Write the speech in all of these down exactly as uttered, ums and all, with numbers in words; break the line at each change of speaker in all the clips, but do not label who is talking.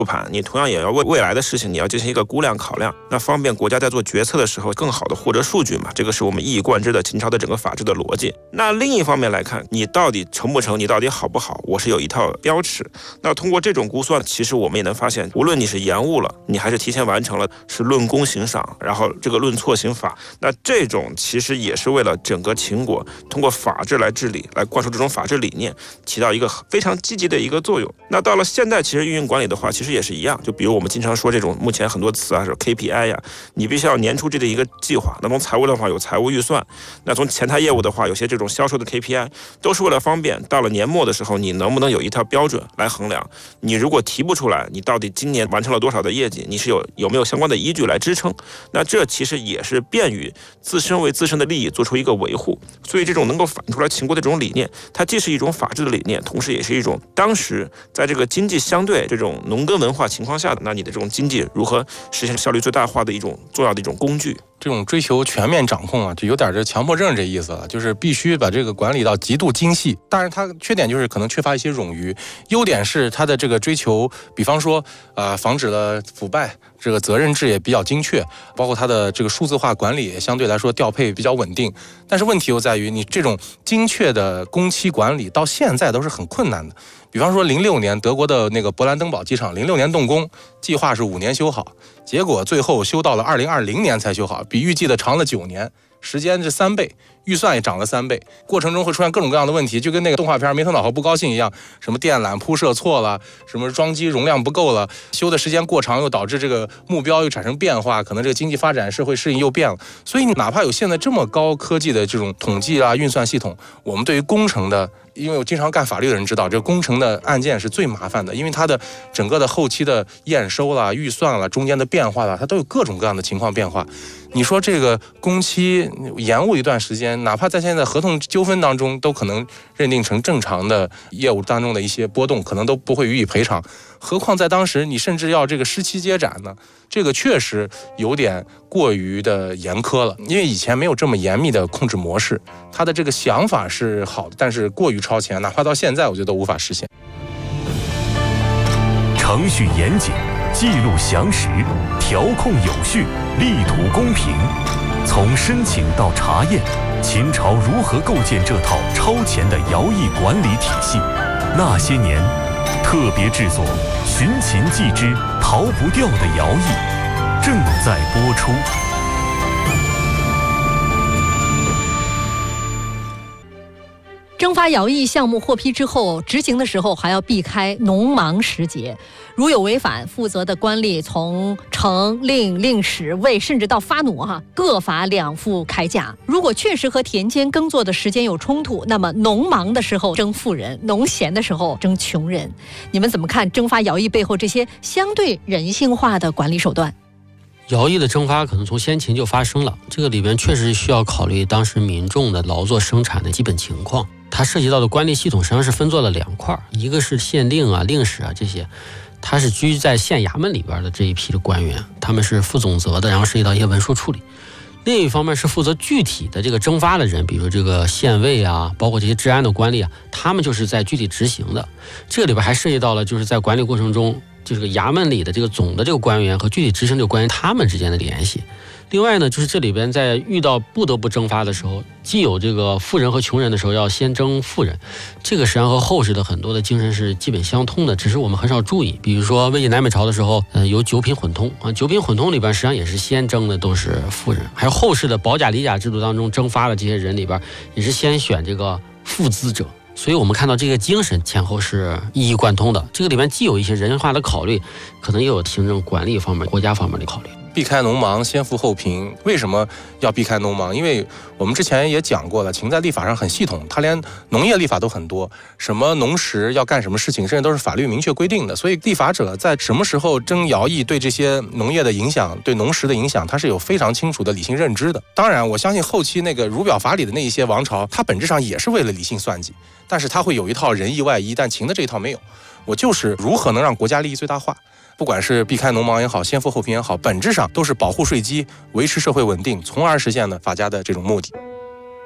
盘，你同样也要为未来的事情你要进行一个估量考量，那方便国家在做决策的时候更好的获得数据嘛，这个是我们一以贯之的秦朝的整个法治的逻辑。那另一方面来看，你到底成不成，你到底好不好，我是有一套标尺。那通过这种估算，其实我们也能发现，无论你是延误了，你还是提前完成了，是论功行赏，然后这个论错行罚，那这种其实也是为了整个秦国通过法治来治理，来灌输这种法治理念，起到一个非常积极的一个作用。那到了现在，其实运营管理的话，其实也是一样，就比如我们经常说这种目前很多词啊，是 K P I 呀，你必须要年初这的一个计划。那从财务的话有财务预算，那从前台业务的话，有些这种销售的 K P I， 都是为了方便到了年末的时候，你能不能有一套标准来衡量。你如果提不出来，你到底今年完成了多少的业绩，你是有有没有相关的依据来支撑？那这其实也是便于自身为自身的利益做出一个维护。所以这种能够反映出来秦国的这种理念，它既是一种法治的理念，同时也是一种当时在这个经济相对这种农耕文化情况下的，那你的这种经济如何实现效率最大化的一种重要的一种工具。
这种追求全面掌控啊，就有点这强迫症这意思了，就是必须把这个管理到极度精细。当然它缺点就是可能缺乏一些冗余，优点是它的这个追求，比方说呃防止了腐败，这个责任制也比较精确，包括它的这个数字化管理也相对来说调配比较稳定。但是问题又在于，你这种精确的工期管理到现在都是很困难的。比方说零六年德国的那个勃兰登堡机场零六年动工，计划是五年修好，结果最后修到了二零二零年才修好，比预计的长了九年，时间是三倍，预算也涨了三倍，过程中会出现各种各样的问题，就跟那个动画片没头脑和不高兴一样，什么电缆铺设错了，什么装机容量不够了，修的时间过长又导致这个目标又产生变化，可能这个经济发展社会适应又变了。所以你哪怕有现在这么高科技的这种统计啊运算系统，我们对于工程的，因为我经常干法律的人知道，这个工程的案件是最麻烦的，因为它的整个的后期的验收啦、预算啦、中间的变化啦，它都有各种各样的情况变化。你说这个工期延误一段时间，哪怕在现在合同纠纷当中，都可能认定成正常的业务当中的一些波动，可能都不会予以赔偿。何况在当时，你甚至要这个失期接展呢，这个确实有点过于的严苛了。因为以前没有这么严密的控制模式，他的这个想法是好的，但是过于超前，哪怕到现在，我觉得都无法实现。
程序严谨，记录详实，调控有序，力图公平。从申请到查验，秦朝如何构建这套超前的徭役管理体系？那些年，特别制作《寻秦记之逃不掉的徭役》正在播出。
征发徭役项目获批之后，执行的时候还要避开农忙时节，如有违反，负责的官吏从丞、令、令史、尉，甚至到发弩哈，各罚两副铠甲。如果确实和田间耕作的时间有冲突，那么农忙的时候征富人，农闲的时候征穷人。你们怎么看征发徭役背后这些相对人性化的管理手段？
徭役的征发可能从先秦就发生了，这个里边确实需要考虑当时民众的劳作生产的基本情况。它涉及到的官吏系统实际上是分作了两块，一个是县令啊、令史啊这些，它是居在县衙门里边的这一批的官员，他们是负总责的，然后涉及到一些文书处理。另一方面是负责具体的这个征发的人，比如这个县尉啊，包括这些治安的官吏啊，他们就是在具体执行的。这个里边还涉及到了就是在管理过程中，就是衙门里的这个总的这个官员和具体执行这个官员他们之间的联系。另外呢，就是这里边在遇到不得不征发的时候，既有这个富人和穷人的时候要先征富人，这个实际上和后世的很多的精神是基本相通的，只是我们很少注意。比如说魏晋南北朝的时候，呃，有九品混通啊，九品混通里边实际上也是先征的都是富人，还有后世的保甲理甲制度当中征发的这些人里边，也是先选这个富资者。所以我们看到这个精神前后是一以贯通的，这个里面既有一些人化的考虑，可能也有行政管理方面、国家方面的考虑。
避开农忙，先富后贫。为什么要避开农忙？因为我们之前也讲过了，秦在立法上很系统，它连农业立法都很多，什么农时要干什么事情，甚至都是法律明确规定的。所以立法者在什么时候征徭役对这些农业的影响、对农时的影响，它是有非常清楚的理性认知的。当然，我相信后期那个儒表法理的那一些王朝，它本质上也是为了理性算计，但是它会有一套仁义外衣，但秦的这一套没有。我就是如何能让国家利益最大化。不管是避开农忙也好，先富后贫也好，本质上都是保护税基，维持社会稳定，从而实现了法家的这种目的。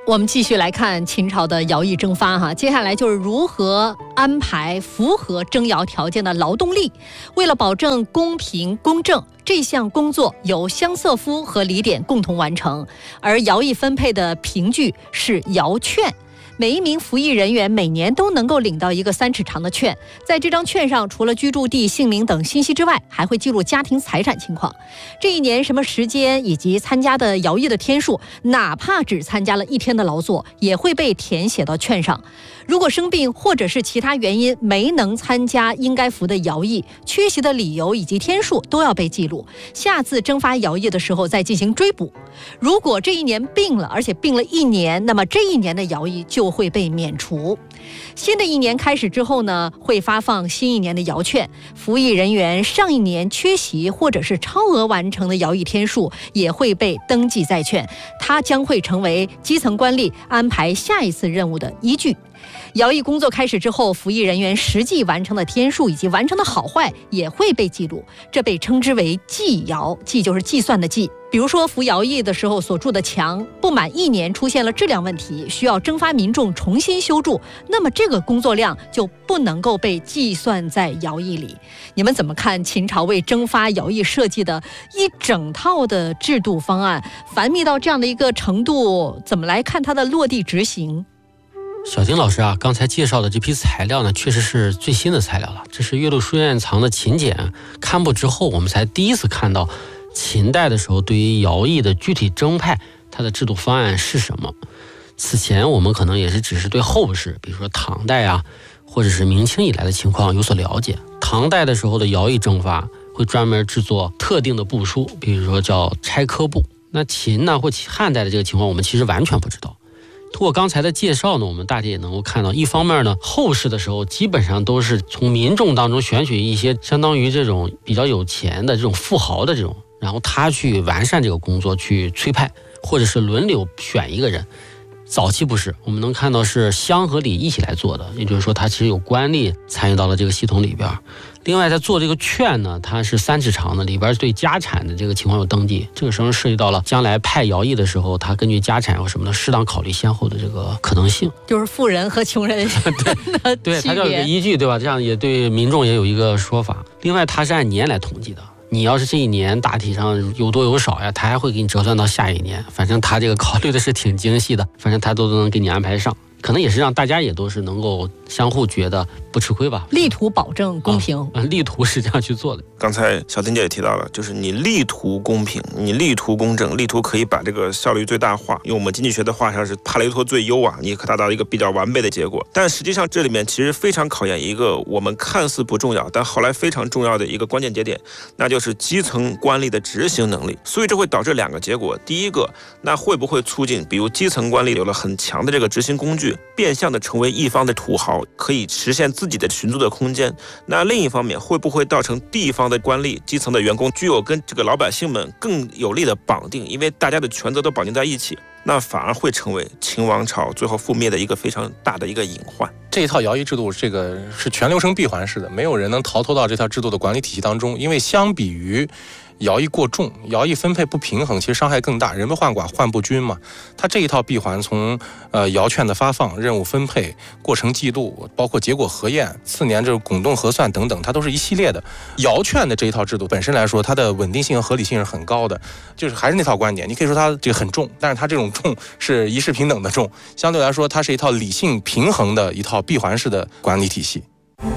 我们继续来看秦朝的徭役征发哈，接下来就是如何安排符合征徭条件的劳动力。为了保证公平公正，这项工作由乡瑟夫和礼典共同完成，而徭役分配的凭据是徭券。每一名服役人员每年都能够领到一个三尺长的券，在这张券上除了居住地、姓名等信息之外，还会记录家庭财产情况，这一年什么时间以及参加的徭役的天数，哪怕只参加了一天的劳作，也会被填写到券上。如果生病或者是其他原因没能参加应该服的徭役，缺席的理由以及天数都要被记录，下次征发徭役的时候再进行追补。如果这一年病了，而且病了一年，那么这一年的徭役就会被免除。新的一年开始之后呢，会发放新一年的徭券，服役人员上一年缺席或者是超额完成的徭役天数也会被登记在券，它将会成为基层官吏安排下一次任务的依据。徭役工作开始之后，服役人员实际完成的天数以及完成的好坏也会被记录，这被称之为计徭，计就是计算的计。比如说服徭役的时候所筑的墙不满一年出现了质量问题，需要征发民众重新修筑，那么这个工作量就不能够被计算在徭役里。你们怎么看秦朝为征发徭役设计的一整套的制度方案？繁密到这样的一个程度，怎么来看它的落地执行？
小丁老师啊，刚才介绍的这批材料呢，确实是最新的材料了。这是岳麓书院藏的秦简刊布之后，我们才第一次看到秦代的时候对于徭役的具体征派，它的制度方案是什么。此前我们可能也是只是对后世，比如说唐代啊，或者是明清以来的情况有所了解。唐代的时候的徭役征发会专门制作特定的部书，比如说叫差科部。那秦呢或汉代的这个情况，我们其实完全不知道。通过刚才的介绍呢，我们大体也能够看到，一方面呢，后世的时候基本上都是从民众当中选取一些相当于这种比较有钱的这种富豪的这种，然后他去完善这个工作，去催派，或者是轮流选一个人。早期不是，我们能看到是乡和里一起来做的，也就是说他其实有官吏参与到了这个系统里边。另外在做这个券呢，它是三尺长的，里边对家产的这个情况有登记，这个时候涉及到了将来派徭役的时候，他根据家产或什么的适当考虑先后的这个可能性，
就是富人和穷人
对对，它叫一个依据，对吧？这样也对民众也有一个说法。另外它是按年来统计的，你要是这一年大体上有多有少呀，他还会给你折算到下一年，反正他这个考虑的是挺精细的，反正他都能给你安排上，可能也是让大家也都是能够相互觉得不吃亏吧，
力图保证公平、
啊、力图是这样去做的。
刚才小丁姐也提到了，就是你力图公平，你力图公正，力图可以把这个效率最大化，用我们经济学的话上是帕雷托最优啊，你可达到一个比较完备的结果。但实际上这里面其实非常考验一个我们看似不重要但后来非常重要的一个关键节点，那就是基层官吏的执行能力。所以这会导致两个结果，第一个，那会不会促进比如基层官吏有了很强的这个执行工具，变相的成为一方的土豪，可以实现自己的寻租的空间。那另一方面，会不会造成地方的官吏、基层的员工具有跟这个老百姓们更有力的绑定，因为大家的权责都绑定在一起，那反而会成为秦王朝最后覆灭的一个非常大的一个隐患。
这一套徭役制度，这个是全流程闭环式的，没有人能逃脱到这套制度的管理体系当中。因为相比于徭役过重，徭役分配不平衡，其实伤害更大，人不患寡患不均嘛。它这一套闭环，从呃徭券的发放、任务分配、过程记录，包括结果核验、次年这个滚动核算等等，它都是一系列的。徭券的这一套制度本身来说，它的稳定性和合理性是很高的，就是还是那套观点，你可以说它这个很重，但是它这种重是一视平等的重，相对来说它是一套理性平衡的一套闭环式的管理体系。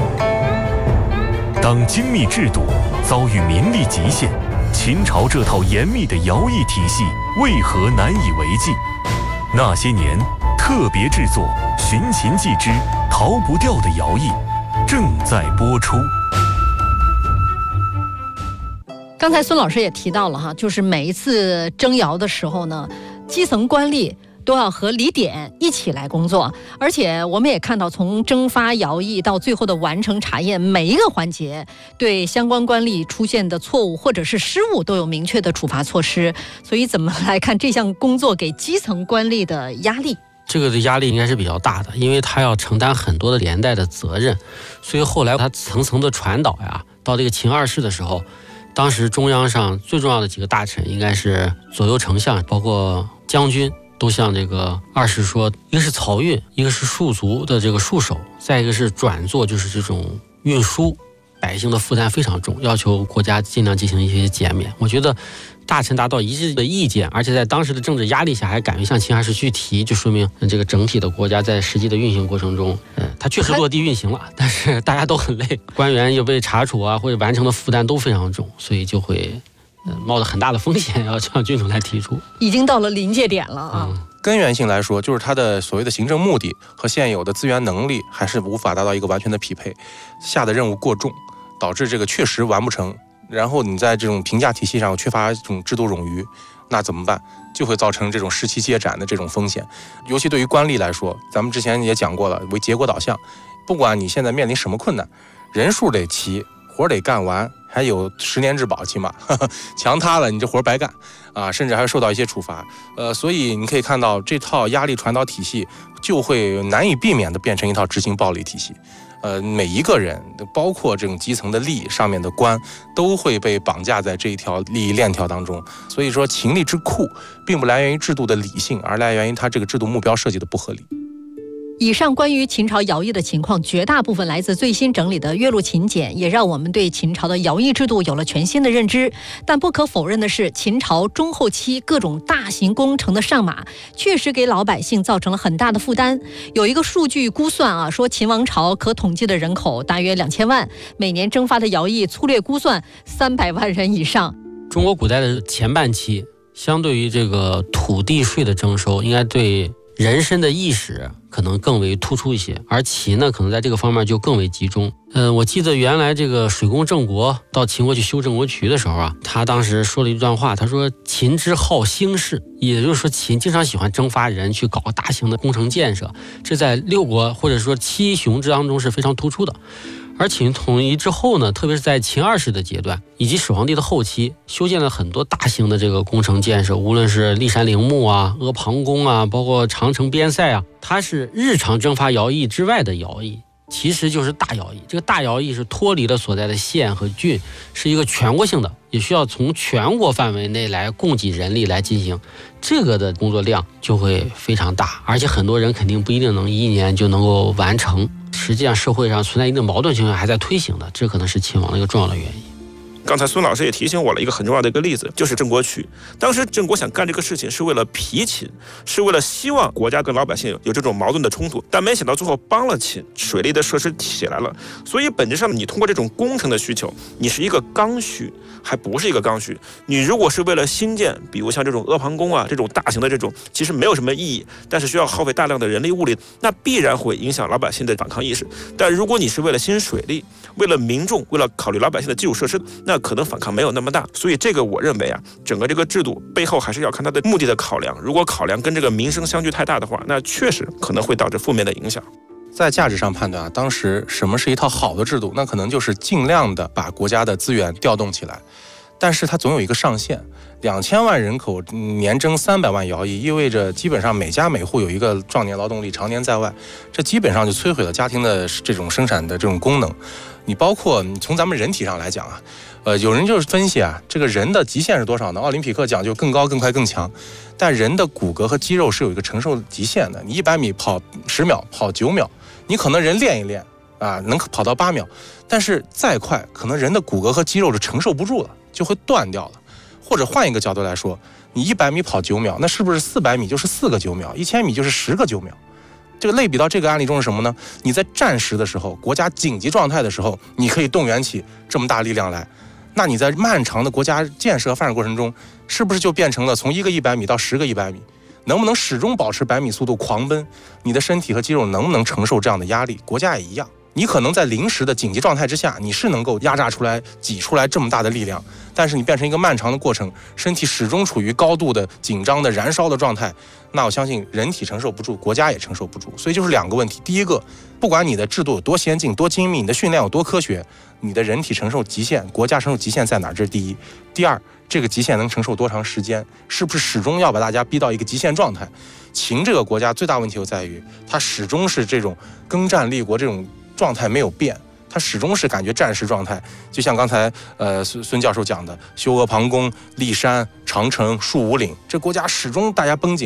当精密制度遭遇民力极限，秦朝这套严密的徭役体系为何难以为继？那些年特别制作寻秦记之逃不掉的徭役正在播出。
刚才孙老师也提到了哈，就是每一次征徭的时候呢，基层官吏都要和礼典一起来工作，而且我们也看到，从征发徭役到最后的完成查验，每一个环节对相关官吏出现的错误或者是失误都有明确的处罚措施。所以怎么来看这项工作给基层官吏的压力？
这个的压力应该是比较大的，因为他要承担很多的连带的责任，所以后来他层层的传导呀，到这个秦二世的时候，当时中央上最重要的几个大臣应该是左右丞相，包括将军都像这个二是说，一个是漕运，一个是戍卒的这个戍守，再一个是转做，就是这种运输，百姓的负担非常重，要求国家尽量进行一些减免。我觉得大臣达到一致的意见，而且在当时的政治压力下还敢于向秦二世去提，就说明这个整体的国家在实际的运行过程中，嗯，它确实落地运行了，但是大家都很累，官员又被查处啊，或者完成的负担都非常重，所以就会冒着很大的风险要向君主来提出，
已经到了临界点了啊。
嗯
根源性来说，就是它的所谓的行政目的和现有的资源能力还是无法达到一个完全的匹配，下的任务过重，导致这个确实完不成。然后你在这种评价体系上缺乏这种制度冗余，那怎么办？就会造成这种士气接斩的这种风险。尤其对于官吏来说，咱们之前也讲过了，为结果导向，不管你现在面临什么困难，人数得齐，活得干完，还有十年质保，起码呵呵墙塌了，你这活白干啊，甚至还会受到一些处罚。呃，所以你可以看到，这套压力传导体系就会难以避免的变成一套执行暴力体系。呃，每一个人，包括这种基层的吏上面的官，都会被绑架在这一条利益链条当中。所以说，秦吏之酷，并不来源于制度的理性，而来源于它这个制度目标设计的不合理。
以上关于秦朝徭役的情况，绝大部分来自最新整理的《岳麓秦简》，也让我们对秦朝的徭役制度有了全新的认知。但不可否认的是，秦朝中后期各种大型工程的上马，确实给老百姓造成了很大的负担。有一个数据估算啊，说秦王朝可统计的人口大约两千万，每年征发的徭役粗略估算三百万人以上。
中国古代的前半期，相对于这个土地税的征收，应该对人身的意识可能更为突出一些，而秦呢，可能在这个方面就更为集中。嗯，我记得原来这个水工郑国到秦国去修郑国渠的时候啊，他当时说了一段话，他说秦之好兴事，也就是说秦经常喜欢征发人去搞大型的工程建设，这在六国或者说七雄之当中是非常突出的。而秦统一之后呢，特别是在秦二世的阶段以及始皇帝的后期，修建了很多大型的这个工程建设，无论是骊山陵墓啊、阿房宫啊，包括长城边塞啊，它是日常征发徭役之外的徭役，其实就是大徭役。这个大徭役是脱离了所在的县和郡，是一个全国性的，也需要从全国范围内来供给人力来进行，这个的工作量就会非常大，而且很多人肯定不一定能一年就能够完成。实际上社会上存在一定矛盾情况还在推行的，这可能是秦王的一个重要的原因。
刚才孙老师也提醒我了一个很重要的一个例子，就是郑国渠。当时郑国想干这个事情是为了疲秦，是为了希望国家跟老百姓有这种矛盾的冲突，但没想到最后帮了秦，水利的设施起来了。所以本质上你通过这种工程的需求，你是一个刚需，还不是一个刚需。你如果是为了新建，比如像这种阿房宫啊，这种大型的这种，其实没有什么意义，但是需要耗费大量的人力物力，那必然会影响老百姓的反抗意识。但如果你是为了新水利，为了民众，为了考虑老百姓的基础设施，那可能反抗没有那么大。所以这个我认为啊，整个这个制度背后还是要看它的目的的考量。如果考量跟这个民生相距太大的话，那确实可能会导致负面的影响。
在价值上判断啊，当时什么是一套好的制度，那可能就是尽量的把国家的资源调动起来，但是它总有一个上限。两千万人口年征三百万徭役，意味着基本上每家每户有一个壮年劳动力常年在外，这基本上就摧毁了家庭的这种生产的这种功能。你包括你从咱们人体上来讲啊，呃，有人就是分析啊，这个人的极限是多少呢？奥林匹克讲究更高、更快、更强，但人的骨骼和肌肉是有一个承受极限的。你一百米跑十秒，跑九秒，你可能人练一练啊，能跑到八秒，但是再快，可能人的骨骼和肌肉是承受不住了，就会断掉了。或者换一个角度来说，你一百米跑九秒，那是不是四百米就是四个九秒，一千米就是十个九秒？这个类比到这个案例中是什么呢？你在战时的时候，国家紧急状态的时候，你可以动员起这么大力量来，那你在漫长的国家建设发展过程中，是不是就变成了从一个一百米到十个一百米？能不能始终保持百米速度狂奔？你的身体和肌肉能不能承受这样的压力？国家也一样。你可能在临时的紧急状态之下，你是能够压榨出来、挤出来这么大的力量，但是你变成一个漫长的过程，身体始终处于高度的紧张的燃烧的状态，那我相信人体承受不住，国家也承受不住。所以就是两个问题：第一个，不管你的制度有多先进、多精密，你的训练有多科学，你的人体承受极限，国家承受极限在哪儿？这是第一。第二，这个极限能承受多长时间？是不是始终要把大家逼到一个极限状态？秦这个国家最大问题就在于，它始终是这种征战立国这种状态没有变，它始终是感觉战时状态。就像刚才呃孙孙教授讲的，修阿房宫、骊山、长城、戍五岭，这国家始终大家绷紧，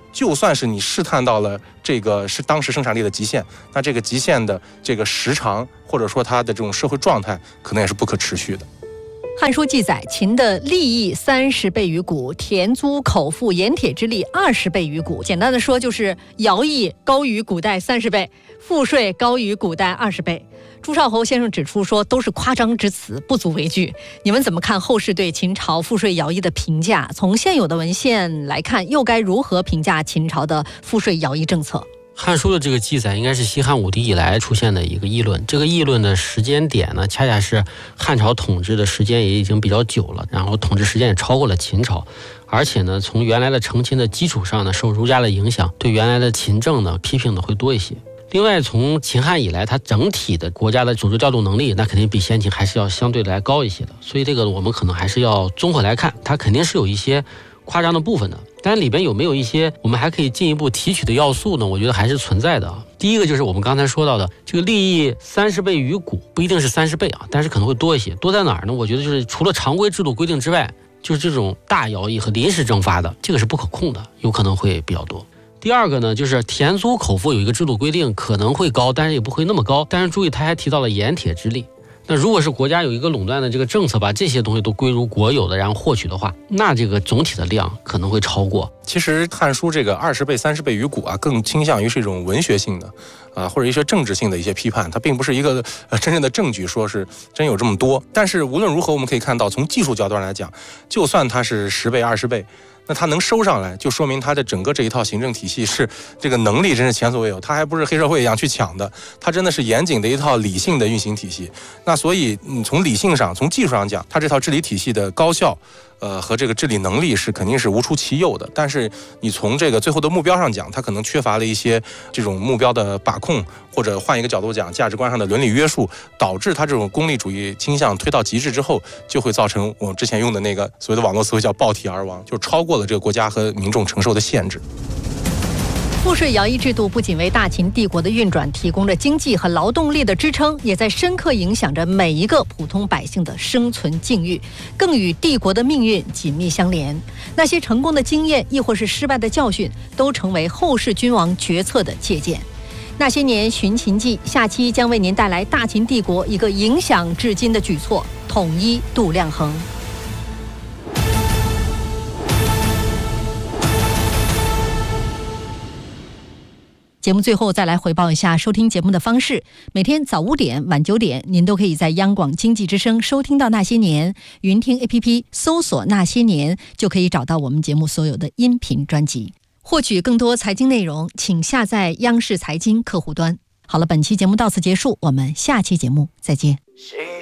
就算是你试探到了这个是当时生产力的极限，那这个极限的这个时长或者说它的这种社会状态，可能也是不可持续的。
《汉书》记载，秦的利益三十倍于谷，田租口赋盐铁之利二十倍于谷。简单的说，就是徭役高于古代三十倍，赋税高于古代二十倍。朱少侯先生指出说，都是夸张之词，不足为惧。你们怎么看后世对秦朝赋税徭役的评价？从现有的文献来看，又该如何评价秦朝的赋税徭役政策？
汉书的这个记载应该是西汉武帝以来出现的一个议论，这个议论的时间点呢，恰恰是汉朝统治的时间也已经比较久了，然后统治时间也超过了秦朝，而且呢，从原来的承秦的基础上呢，受儒家的影响，对原来的秦政呢批评的会多一些。另外，从秦汉以来，它整体的国家的组织调度能力，那肯定比先秦还是要相对来高一些的，所以这个我们可能还是要综合来看，它肯定是有一些夸张的部分的，但里边有没有一些我们还可以进一步提取的要素呢？我觉得还是存在的啊。第一个就是我们刚才说到的这个利益三十倍于谷，不一定是三十倍啊，但是可能会多一些。多在哪儿呢？我觉得就是除了常规制度规定之外，就是这种大徭役和临时征发的，这个是不可控的，有可能会比较多。第二个呢，就是田租口赋有一个制度规定，可能会高，但是也不会那么高。但是注意，他还提到了盐铁之利。那如果是国家有一个垄断的这个政策，把这些东西都归入国有的，然后获取的话，那这个总体的量可能会超过。
其实《汉书》这个二十倍、三十倍于谷啊，更倾向于是一种文学性的啊，或者一些政治性的一些批判，它并不是一个呃真正的证据，说是真有这么多。但是无论如何，我们可以看到，从技术角度上来讲，就算它是十倍、二十倍。那它能收上来，就说明它的整个这一套行政体系是这个能力真是前所未有，它还不是黑社会一样去抢的，它真的是严谨的一套理性的运行体系。那所以你从理性上、从技术上讲，它这套治理体系的高效，呃和这个治理能力是肯定是无出其右的。但是你从这个最后的目标上讲，它可能缺乏了一些这种目标的把控，或者换一个角度讲，价值观上的伦理约束，导致它这种功利主义倾向推到极致之后，就会造成我们之前用的那个所谓的网络词汇叫暴体而亡，就是超过了这个国家和民众承受的限制。
赋税徭役制度不仅为大秦帝国的运转提供了经济和劳动力的支撑，也在深刻影响着每一个普通百姓的生存境遇，更与帝国的命运紧密相连。那些成功的经验，亦或是失败的教训，都成为后世君王决策的借鉴。那些年寻秦记，下期将为您带来大秦帝国一个影响至今的举措——统一度量衡。节目最后再来回报一下收听节目的方式。每天早五点、晚九点，您都可以在央广经济之声收听到《那些年》，云听 A P P 搜索《那些年》就可以找到我们节目所有的音频专辑。获取更多财经内容，请下载央视财经客户端。好了，本期节目到此结束，我们下期节目再见。